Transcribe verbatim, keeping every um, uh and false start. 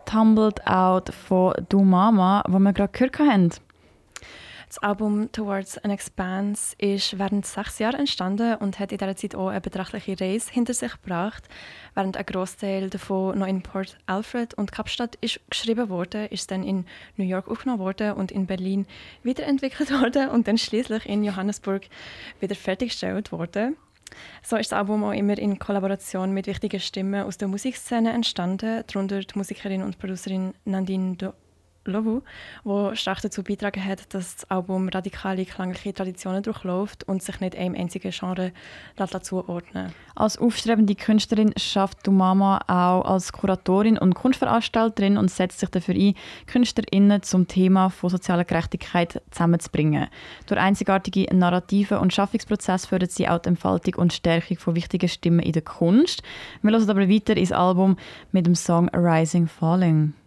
«Tumbled Out» von «Du Mama», das wir gerade gehört haben. Das Album «Towards an Expanse» ist während sechs Jahren entstanden und hat in dieser Zeit auch eine beträchtliche Reise hinter sich gebracht. Während ein Grossteil davon noch in Port Alfred und Kapstadt ist geschrieben wurde, ist es dann in New York aufgenommen worden und in Berlin weiterentwickelt worden und dann schließlich in Johannesburg wieder fertiggestellt worden. So ist das Album auch immer in Kollaboration mit wichtigen Stimmen aus der Musikszene entstanden, darunter die Musikerin und Producerin Nadine Do Lovu, die stark dazu beigetragen hat, dass das Album radikale klangliche Traditionen durchläuft und sich nicht einem einzigen Genre zuordnen. Als aufstrebende Künstlerin schafft «Du Mama» auch als Kuratorin und Kunstveranstalterin und setzt sich dafür ein, KünstlerInnen zum Thema von sozialer Gerechtigkeit zusammenzubringen. Durch einzigartige Narrative und Schaffungsprozess fördert sie auch die Entfaltung und Stärkung von wichtigen Stimmen in der Kunst. Wir hören aber weiter ins Album mit dem Song «Rising Falling».